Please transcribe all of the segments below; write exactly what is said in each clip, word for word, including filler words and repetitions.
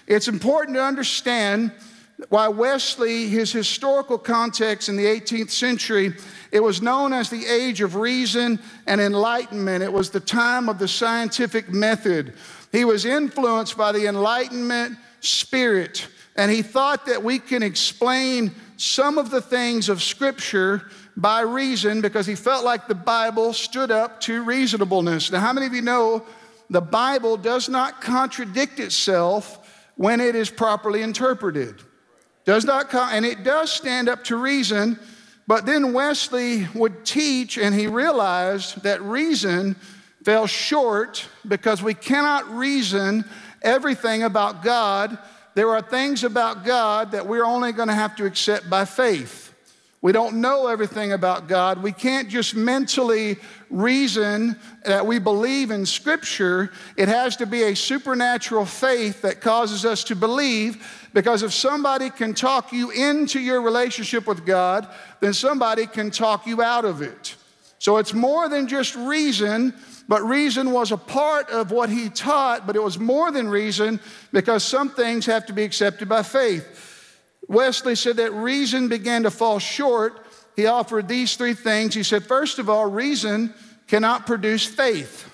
It's important to understand why Wesley, his historical context in the eighteenth century, it was known as the age of reason and enlightenment. It was the time of the scientific method. He was influenced by the Enlightenment spirit, and he thought that we can explain some of the things of Scripture by reason because he felt like the Bible stood up to reasonableness. Now, how many of you know the Bible does not contradict itself when it is properly interpreted? Does not, con- and it does stand up to reason, but then Wesley would teach, and he realized that reason fell short because we cannot reason everything about God. There are things about God that we're only going to have to accept by faith. We don't know everything about God. We can't just mentally reason that we believe in Scripture. It has to be a supernatural faith that causes us to believe, because if somebody can talk you into your relationship with God, then somebody can talk you out of it. So it's more than just reason, but reason was a part of what he taught, but it was more than reason because some things have to be accepted by faith. Wesley said that reason began to fall short. He offered these three things. He said, first of all, reason cannot produce faith.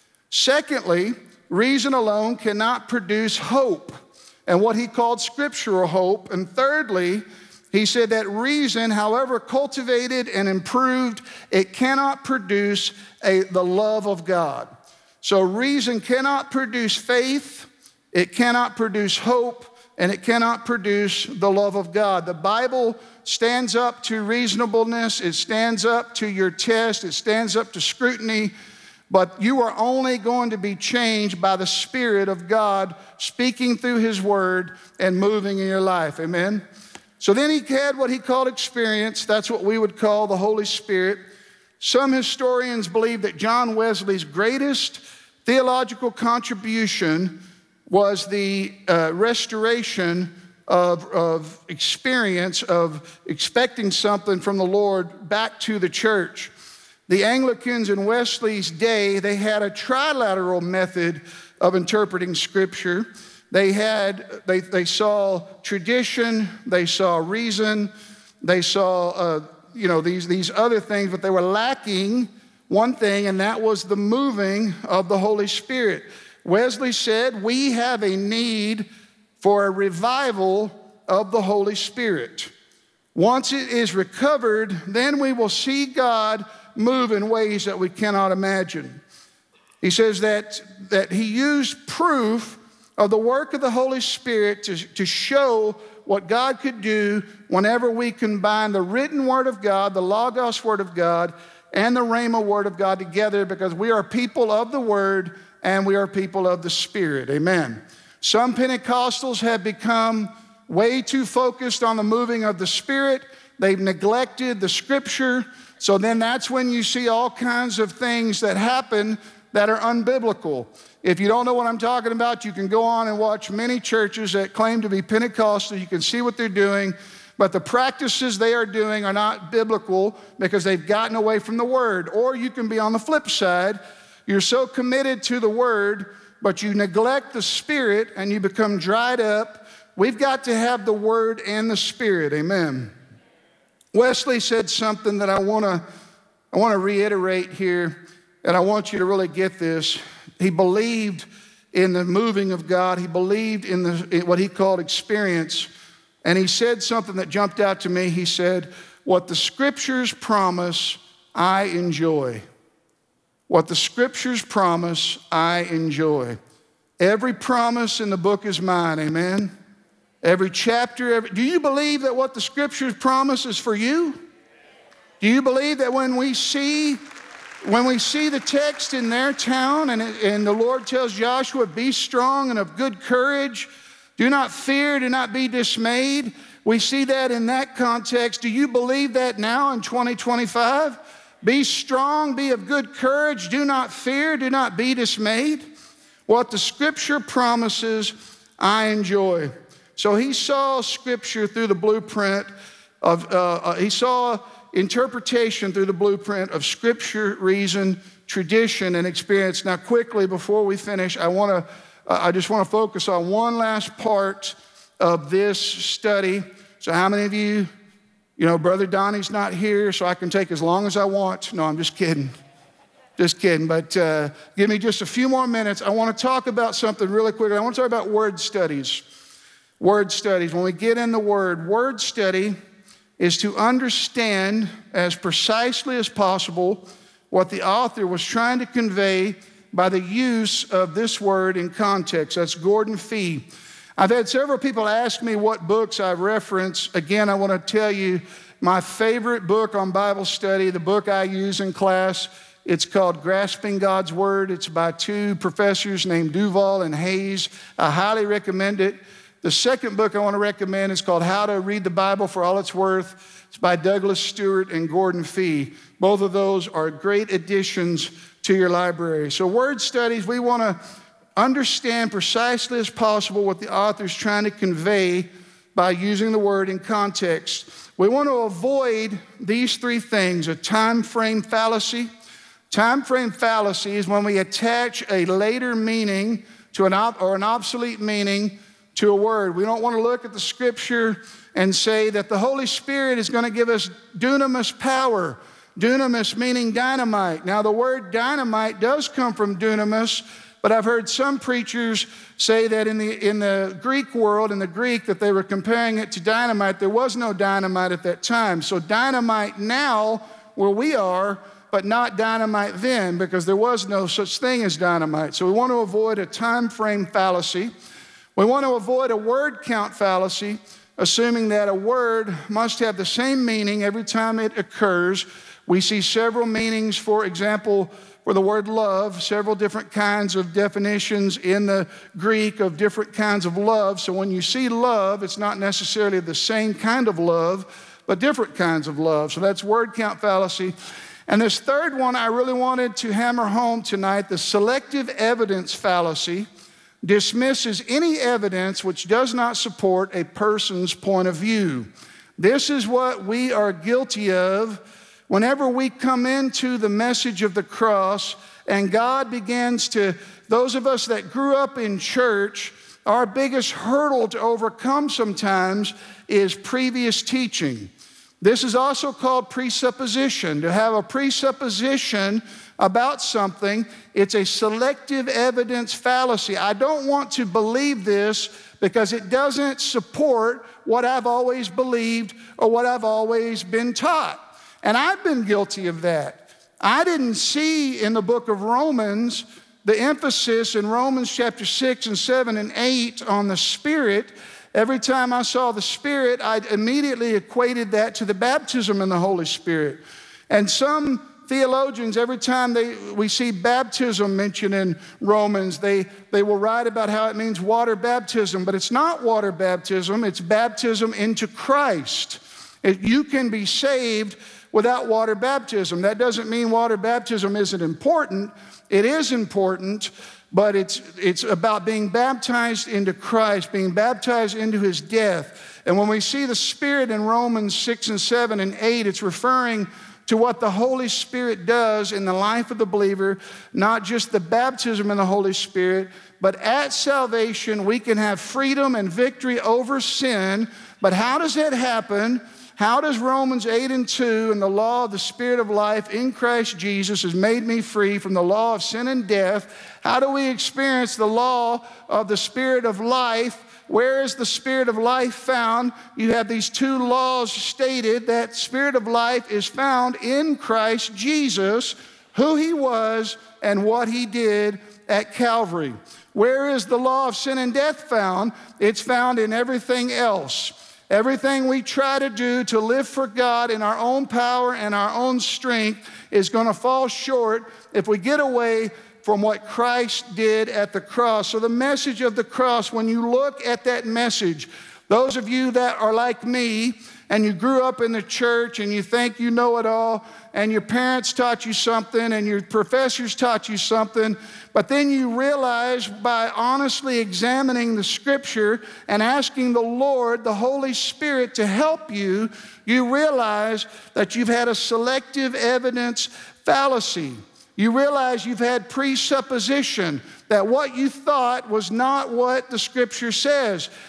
Secondly, reason alone cannot produce hope, and what he called scriptural hope. And thirdly, he said that reason, however cultivated and improved, it cannot produce a, the love of God. So reason cannot produce faith, it cannot produce hope, and it cannot produce the love of God. The Bible stands up to reasonableness. It stands up to your test. It stands up to scrutiny. But you are only going to be changed by the Spirit of God speaking through His Word and moving in your life. Amen? So then he had what he called experience. That's what we would call the Holy Spirit. Some historians believe that John Wesley's greatest theological contribution was the uh, restoration of, of experience, of expecting something from the Lord back to the church. The Anglicans in Wesley's day, they had a trilateral method of interpreting Scripture. They had, they, they saw tradition, they saw reason, they saw, uh, you know, these, these other things, but they were lacking one thing, and that was the moving of the Holy Spirit. Wesley said, we have a need for a revival of the Holy Spirit. Once it is recovered, then we will see God move in ways that we cannot imagine. He says that, that he used proof of the work of the Holy Spirit to, to show what God could do whenever we combine the written Word of God, the Logos Word of God, and the Rhema Word of God together, because we are people of the Word and we are people of the Spirit. Amen. Some Pentecostals have become way too focused on the moving of the Spirit. They've neglected the Scripture. So then that's when you see all kinds of things that happen that are unbiblical. If you don't know what I'm talking about, you can go on and watch many churches that claim to be Pentecostal. You can see what they're doing, but the practices they are doing are not biblical because they've gotten away from the Word. Or you can be on the flip side. You're so committed to the Word, but you neglect the Spirit and you become dried up. We've got to have the Word and the Spirit. Amen. Wesley said something that I want to I want to reiterate here, and I want you to really get this. He believed in the moving of God. He believed in, the, in what he called experience, and he said something that jumped out to me. He said, what the Scriptures promise, I enjoy. What the Scriptures promise, I enjoy. Every promise in the book is mine, amen? Every chapter, every, do you believe that what the Scriptures promise is for you? Do you believe that when we see, when we see the text in their town and, it, and the Lord tells Joshua, be strong and of good courage, do not fear, do not be dismayed. We see that in that context. Do you believe that now in twenty twenty-five? Be strong, be of good courage, do not fear, do not be dismayed. What the Scripture promises, I enjoy. So he saw Scripture through the blueprint of, uh, uh, he saw interpretation through the blueprint of Scripture, reason, tradition, and experience. Now quickly, before we finish, I want to I just want to focus on one last part of this study. So how many of you, you know, Brother Donnie's not here, so I can take as long as I want? No, I'm just kidding. Just kidding, but uh, give me just a few more minutes. I want to talk about something really quickly. I want to talk about word studies. Word studies. When we get in the word, word study is to understand as precisely as possible what the author was trying to convey by the use of this word in context. That's Gordon Fee. I've had several people ask me what books I reference. Again, I want to tell you my favorite book on Bible study, the book I use in class. It's called Grasping God's Word. It's by two professors named Duval and Hayes. I highly recommend it. The second book I want to recommend is called How to Read the Bible for All It's Worth. It's by Douglas Stewart and Gordon Fee. Both of those are great additions to your library. So word studies, we want to understand precisely as possible what the author's trying to convey by using the word in context. We want to avoid these three things: a time frame fallacy. Time frame fallacy is when we attach a later meaning to an ob- or an obsolete meaning to a word. We don't want to look at the scripture and say that the Holy Spirit is going to give us dunamis power. Dunamis meaning dynamite. Now the word dynamite does come from dunamis, but I've heard some preachers say that in the in the Greek world, in the Greek, that they were comparing it to dynamite. There was no dynamite at that time. So dynamite now, where we are, but not dynamite then, because there was no such thing as dynamite. So we want to avoid a time frame fallacy. We want to avoid a word count fallacy, assuming that a word must have the same meaning every time it occurs. We see several meanings, for example, for the word love, several different kinds of definitions in the Greek of different kinds of love. So when you see love, it's not necessarily the same kind of love, but different kinds of love. So that's word count fallacy. And this third one I really wanted to hammer home tonight, the selective evidence fallacy, dismisses any evidence which does not support a person's point of view. This is what we are guilty of whenever we come into the message of the cross and God begins to, those of us that grew up in church, our biggest hurdle to overcome sometimes is previous teaching. This is also called presupposition. To have a presupposition about something, it's a selective evidence fallacy. I don't want to believe this because it doesn't support what I've always believed or what I've always been taught. And I've been guilty of that. I didn't see in the book of Romans the emphasis in Romans chapter six and seven and eight on the Spirit. Every time I saw the Spirit, I immediately equated that to the baptism in the Holy Spirit. And some theologians, every time they we see baptism mentioned in Romans, they, they will write about how it means water baptism, but it's not water baptism, it's baptism into Christ. It, you can be saved without water baptism. That doesn't mean water baptism isn't important. It is important, but it's, it's about being baptized into Christ, being baptized into his death. And when we see the Spirit in Romans six and seven and eight, it's referring to what the Holy Spirit does in the life of the believer, not just the baptism in the Holy Spirit, but at salvation we can have freedom and victory over sin. But how does that happen? How does Romans eight and two and the law of the Spirit of life in Christ Jesus has made me free from the law of sin and death? How do we experience the law of the Spirit of life? Where is the Spirit of life found? You have these two laws stated. That Spirit of life is found in Christ Jesus, who he was and what he did at Calvary. Where is the law of sin and death found? It's found in everything else. Everything we try to do to live for God in our own power and our own strength is going to fall short if we get away from what Christ did at the cross. So the message of the cross, when you look at that message, those of you that are like me and you grew up in the church and you think you know it all and your parents taught you something and your professors taught you something, but then you realize by honestly examining the scripture and asking the Lord, the Holy Spirit, to help you, you realize that you've had a selective evidence fallacy. You realize you've had presupposition, that what you thought was not what the Scripture says.